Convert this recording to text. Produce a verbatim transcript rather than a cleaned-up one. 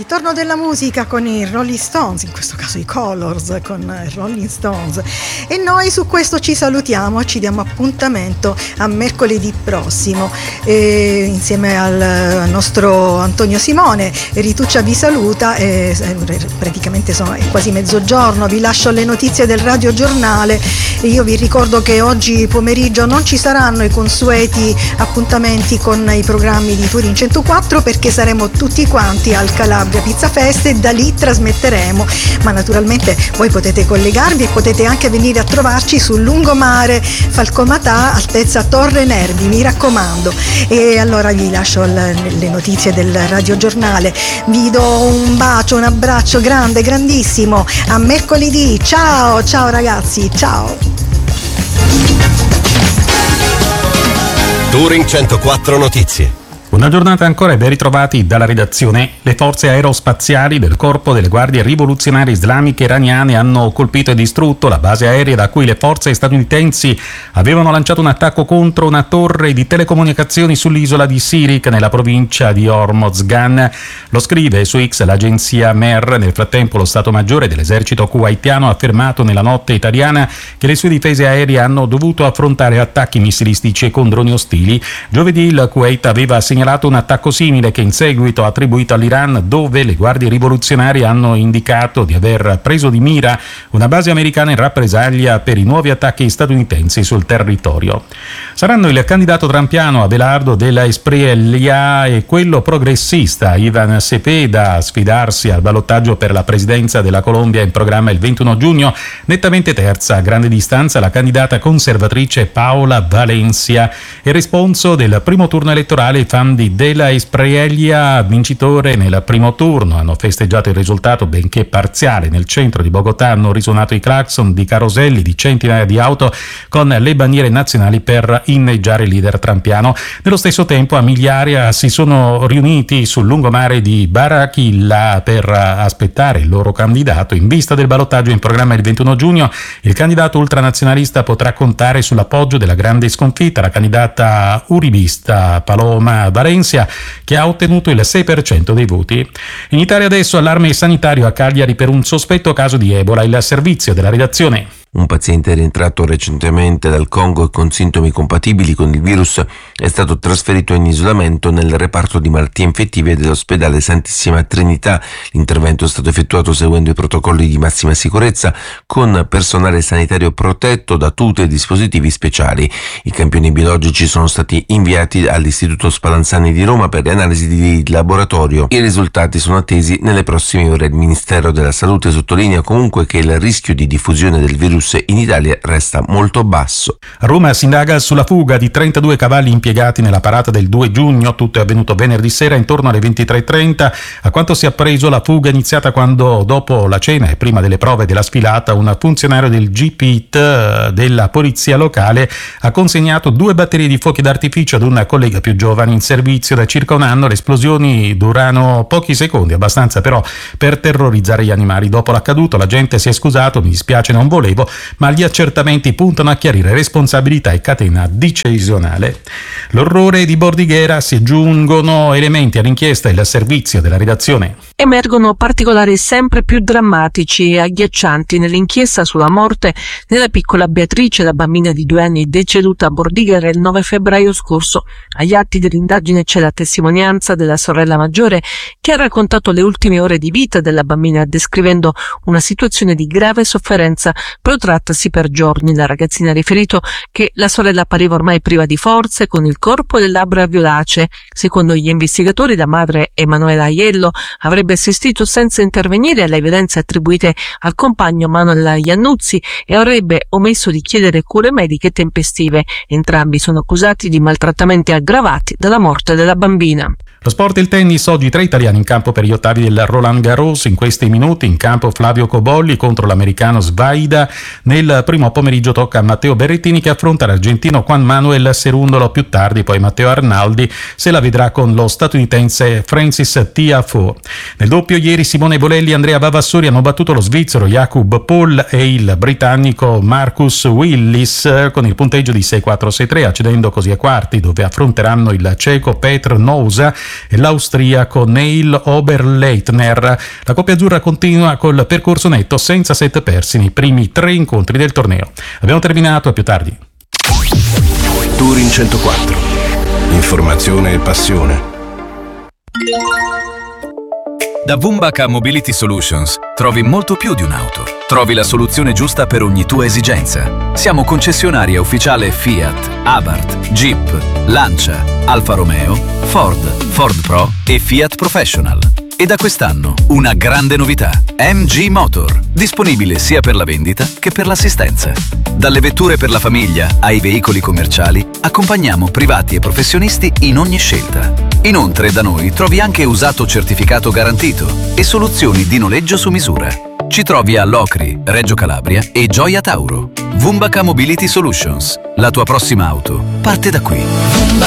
ritorno della musica con i Rolling Stones, in questo caso i Colors con i Rolling Stones, e noi su questo ci salutiamo, ci diamo appuntamento a mercoledì prossimo e insieme al nostro Antonio Simone. Rituccia vi saluta e praticamente sono, è quasi mezzogiorno, vi lascio le notizie del Radio Giornale e io vi ricordo che oggi pomeriggio non ci saranno i consueti appuntamenti con i programmi di Turin centoquattro perché saremo tutti quanti al Calabria Pizza Fest e da lì trasmetteremo, ma naturalmente voi potete collegarvi e potete anche venire a trovarci sul lungomare Falcomatà, altezza Torre Nervi, mi raccomando. E allora vi lascio le notizie del Radio Giornale, vi do un bacio, un abbraccio grande, grandissimo, a mercoledì, ciao ciao ragazzi, ciao. Turin centoquattro Notizie. Una giornata ancora e ben ritrovati dalla redazione. Le forze aerospaziali del Corpo delle Guardie Rivoluzionarie Islamiche Iraniane hanno colpito e distrutto la base aerea da cui le forze statunitensi avevano lanciato un attacco contro una torre di telecomunicazioni sull'isola di Sirik nella provincia di Hormozgan. Lo scrive su X l'agenzia Mer. Nel frattempo lo Stato Maggiore dell'esercito kuwaitiano ha affermato nella notte italiana che le sue difese aeree hanno dovuto affrontare attacchi missilistici e con droni ostili. Giovedì il Kuwait aveva segnalato segnalato un attacco simile che in seguito ha attribuito all'Iran, dove le guardie rivoluzionarie hanno indicato di aver preso di mira una base americana in rappresaglia per i nuovi attacchi statunitensi sul territorio. Saranno il candidato trampiano Abelardo della Espriella e quello progressista Ivan Cepeda a sfidarsi al ballottaggio per la presidenza della Colombia in programma il ventuno giugno. Nettamente terza a grande distanza la candidata conservatrice Paola Valencia. Il responso del primo turno elettorale, i fan di della Espriella, vincitore nel primo turno, hanno festeggiato il risultato benché parziale. Nel centro di Bogotà hanno risuonato i clacson di caroselli di centinaia di auto con le bandiere nazionali per inneggiare il leader trampiano. Nello stesso tempo a Migliaria si sono riuniti sul lungomare di Barachilla per aspettare il loro candidato. In vista del ballottaggio in programma il ventuno giugno, il candidato ultranazionalista potrà contare sull'appoggio della grande sconfitta, la candidata uribista Paloma Valencia, che ha ottenuto il sei per cento dei voti. In Italia adesso allarme sanitario a Cagliari per un sospetto caso di Ebola. Il servizio della redazione. Un paziente rientrato recentemente dal Congo e con sintomi compatibili con il virus è stato trasferito in isolamento nel reparto di malattie infettive dell'ospedale Santissima Trinità. L'intervento è stato effettuato seguendo i protocolli di massima sicurezza con personale sanitario protetto da tute e dispositivi speciali. I campioni biologici sono stati inviati all'Istituto Spallanzani di Roma per le analisi di laboratorio. I risultati sono attesi nelle prossime ore. Il Ministero della Salute sottolinea comunque che il rischio di diffusione del virus in Italia resta molto basso. A Roma si indaga sulla fuga di trentadue cavalli impiegati nella parata del due giugno. Tutto è avvenuto venerdì sera intorno alle ventitré e trenta. A quanto si è appreso, la fuga è iniziata quando, dopo la cena e prima delle prove della sfilata, un funzionario del G P I T della polizia locale ha consegnato due batterie di fuochi d'artificio ad un collega più giovane in servizio da circa un anno. Le esplosioni durano pochi secondi, abbastanza però per terrorizzare gli animali. Dopo l'accaduto la gente si è scusato: mi dispiace, non volevo, ma gli accertamenti puntano a chiarire responsabilità e catena decisionale. L'orrore di Bordighera, si aggiungono elementi all'inchiesta. Il servizio della redazione. Emergono particolari sempre più drammatici e agghiaccianti nell'inchiesta sulla morte della piccola Beatrice, la bambina di due anni deceduta a Bordighera il nove febbraio scorso. Agli atti dell'indagine c'è la testimonianza della sorella maggiore che ha raccontato le ultime ore di vita della bambina, descrivendo una situazione di grave sofferenza protrattasi per giorni. La ragazzina ha riferito che la sorella appariva ormai priva di forze, con il corpo e le labbra violacee. Secondo gli investigatori, la madre, Emanuela Aiello, avrebbe assistito senza intervenire alle violenze attribuite al compagno Manuel Iannuzzi e avrebbe omesso di chiedere cure mediche tempestive. Entrambi sono accusati di maltrattamenti aggravati dalla morte della bambina. Lo sport e il tennis, oggi tre italiani in campo per gli ottavi del Roland Garros. In questi minuti in campo Flavio Cobolli contro l'americano Svaida. Nel primo pomeriggio tocca a Matteo Berrettini che affronta l'argentino Juan Manuel Cerundolo. Più tardi poi Matteo Arnaldi se la vedrà con lo statunitense Francis Tiafoe. Nel doppio ieri Simone Bolelli e Andrea Vavassori hanno battuto lo svizzero Jakub Paul e il britannico Marcus Willis con il punteggio di sei quattro sei tre, accedendo così ai quarti, dove affronteranno il ceco Petr Nousa e l'austriaco Neil Oberleitner. La coppia azzurra continua col percorso netto senza set persi nei primi tre incontri del torneo. Abbiamo terminato, a più tardi. Touring centoquattro. Informazione e passione. Da Vumbaka Mobility Solutions trovi molto più di un'auto. Trovi la soluzione giusta per ogni tua esigenza. Siamo concessionaria ufficiale Fiat, Abarth, Jeep, Lancia, Alfa Romeo, Ford, Ford Pro e Fiat Professional. E da quest'anno una grande novità: M G Motor, disponibile sia per la vendita che per l'assistenza. Dalle vetture per la famiglia ai veicoli commerciali, accompagniamo privati e professionisti in ogni scelta. Inoltre da noi trovi anche usato certificato garantito e soluzioni di noleggio su misura. Ci trovi a Locri, Reggio Calabria e Gioia Tauro. Vumbaka Mobility Solutions. La tua prossima auto parte da qui.